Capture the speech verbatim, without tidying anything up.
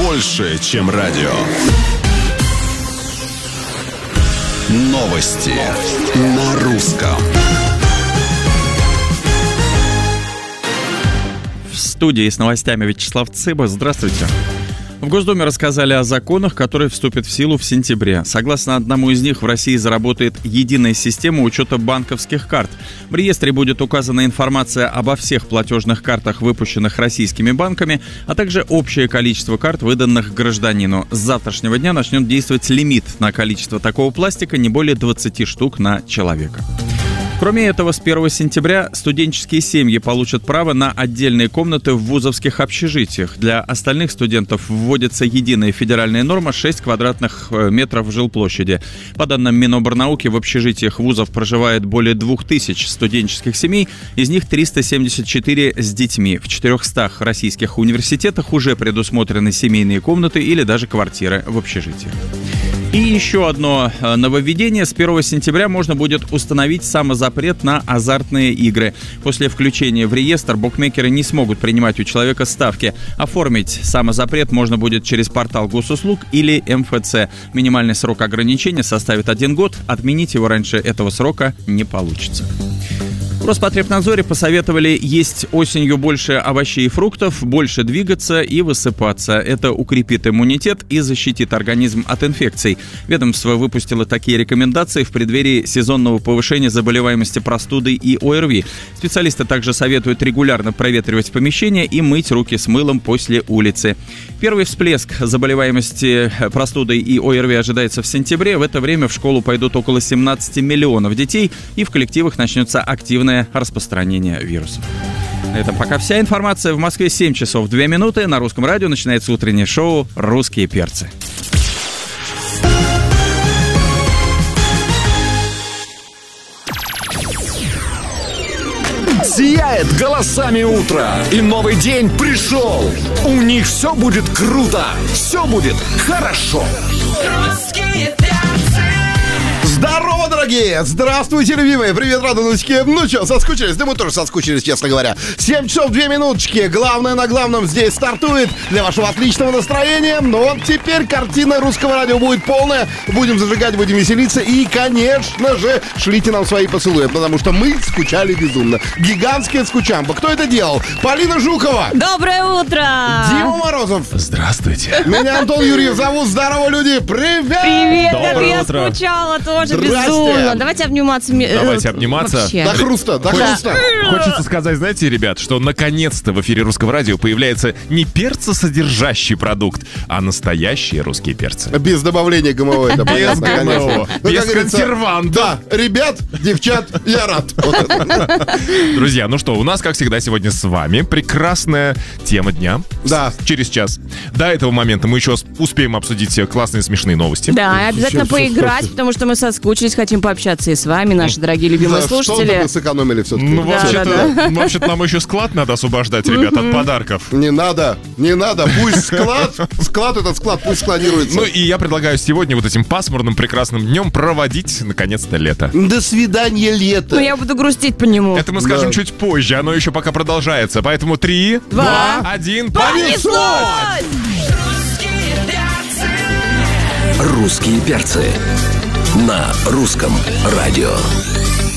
больше, чем радио. Новости на русском. В студии с новостями Вячеслав Цыба. Здравствуйте. В Госдуме рассказали о законах, которые вступят в силу в сентябре. Согласно одному из них, в России заработает единая система учета банковских карт. В реестре будет указана информация обо всех платежных картах, выпущенных российскими банками, а также общее количество карт, выданных гражданину. С завтрашнего дня начнет действовать лимит на количество такого пластика, не более двадцати штук на человека. Кроме этого, с первого сентября студенческие семьи получат право на отдельные комнаты в вузовских общежитиях. Для остальных студентов вводится единая федеральная норма шесть квадратных метров жилплощади. По данным Миноборнауки, в общежитиях вузов проживает более двух тысяч студенческих семей, из них триста семьдесят четыре с детьми. В четырехстах российских университетах уже предусмотрены семейные комнаты или даже квартиры в общежитиях. И еще одно нововведение. С первого сентября можно будет установить самозапрет на азартные игры. После включения в реестр букмекеры не смогут принимать у человека ставки. Оформить самозапрет можно будет через портал госуслуг или эм эф цэ. Минимальный срок ограничения составит один год. Отменить его раньше этого срока не получится. В Роспотребнадзоре посоветовали есть осенью больше овощей и фруктов, больше двигаться и высыпаться. Это укрепит иммунитет и защитит организм от инфекций. Ведомство выпустило такие рекомендации в преддверии сезонного повышения заболеваемости простудой и о эр ви. Специалисты также советуют регулярно проветривать помещения и мыть руки с мылом после улицы. Первый всплеск заболеваемости простудой и о эр ви ожидается в сентябре. В это время в школу пойдут около семнадцати миллионов детей, и в коллективах начнется активное распространение вирусов. На этом пока вся информация. В Москве семь часов две минуты. На Русском радио начинается утреннее шоу «Русские перцы». Сияет голосами утро, и новый день пришел. У них все будет круто, все будет хорошо. Русские перцы. Здорово, дорогие! Здравствуйте, любимые! Привет, радонучки! Ну что, соскучились? Да мы тоже соскучились, честно говоря. семь часов две минуточки. Главное на главном здесь стартует для вашего отличного настроения. Но теперь картина Русского радио будет полная. Будем зажигать, будем веселиться. И, конечно же, шлите нам свои поцелуи, потому что мы скучали безумно. Гигантские скучампы. Кто это делал? Полина Жукова! Доброе утро! Дима Морозов! Здравствуйте! Меня Антон Юрьев зовут. Здорово, люди! Привет! Привет! Доброе Как я утро. скучала тоже Здрасте. безумно. Давайте обниматься. Давайте обниматься. Вообще. До хруста, до хруста. Хочется сказать, знаете, ребят, что наконец-то в эфире Русского радио появляется не перцесодержащий продукт, а настоящие русские перцы. Без добавления ГМО, это Без понятно, ГМО, конечно. Ну, без как говорится, консервантов. Да, ребят, девчат, я рад. Вот это. Друзья, ну что, у нас, как всегда, сегодня с вами прекрасная тема дня. Да. С- Через час. До этого момента мы еще успеем обсудить все классные смешные новости. Да, и обязательно Всё, всё, поиграть, всё. потому что мы соскучились, хотим пообщаться и с вами, наши дорогие любимые Да, что слушатели. вы сэкономили все-таки? Ну, Да, вообще-то, да, вообще-то нам еще склад надо освобождать, ребят, от подарков. Не надо, не надо, пусть склад, склад этот склад, пусть складируется. Ну и я предлагаю сегодня вот этим пасмурным прекрасным днем проводить, наконец-то, лето. До свидания, лето. Ну, я буду грустить по нему. Это мы скажем Да. чуть позже, оно еще пока продолжается. Поэтому три, Два, один, Понеслось! Русские перцы. Русские перцы на русском радио.